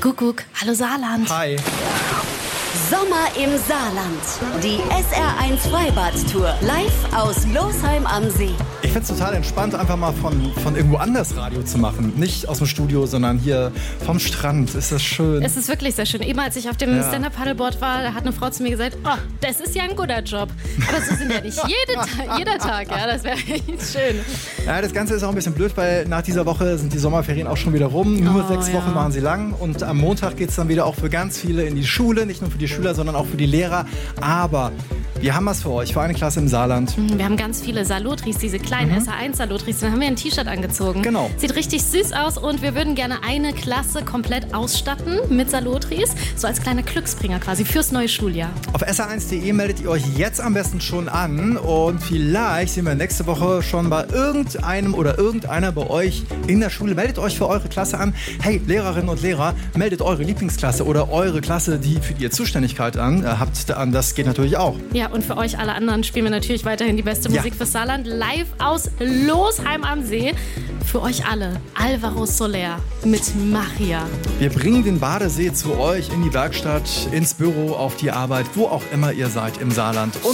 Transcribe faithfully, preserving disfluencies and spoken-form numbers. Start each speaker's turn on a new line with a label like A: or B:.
A: Kuckuck, hallo Saarland.
B: Hi.
C: Sommer im Saarland. Die S R eins Freibad-Tour. Live aus Losheim am See.
B: Ich finde es total entspannt, einfach mal von, von irgendwo anders Radio zu machen. Nicht aus dem Studio, sondern hier vom Strand. Ist das schön.
A: Es ist wirklich sehr schön. Eben als ich auf dem
B: Ja.
A: Stand-Up-Paddleboard war, da hat eine Frau zu mir gesagt, oh, das ist ja ein guter Job. Aber so sind ja nicht jede Ta- jeder Tag. Ja, das wäre echt schön.
B: Ja, das Ganze ist auch ein bisschen blöd, weil nach dieser Woche sind die Sommerferien auch schon wieder rum. Nur
A: Oh,
B: sechs
A: ja.
B: Wochen waren sie lang. Und am Montag geht es dann wieder auch für ganz viele in die Schule. Nicht nur für die Schüler, sondern auch für die Lehrer. Aber wir haben was für euch, für eine Klasse im Saarland.
A: Wir haben ganz viele Salotris, diese kleinen S A eins Salotris. Da haben wir ein T-Shirt angezogen.
B: Genau.
A: Sieht richtig süß aus und wir würden gerne eine Klasse komplett ausstatten mit Salotris. So als kleiner Glücksbringer quasi fürs neue Schuljahr.
B: Auf S R eins punkt de meldet ihr euch jetzt am besten schon an. Und vielleicht sehen wir nächste Woche schon bei irgendeinem oder irgendeiner bei euch in der Schule. Meldet euch für eure Klasse an. Hey, Lehrerinnen und Lehrer, meldet eure Lieblingsklasse oder eure Klasse, die für die ihr Zuständigkeit an, äh, habt. An. Das geht natürlich auch.
A: Ja, und für euch alle anderen spielen wir natürlich weiterhin die beste
B: Ja.
A: Musik fürs Saarland. Live aus Losheim am See. Für euch alle Alvaro Soler mit Magia.
B: Wir bringen den Badesee zu euch in die Werkstatt, ins Büro, auf die Arbeit, wo auch immer ihr seid im Saarland. Und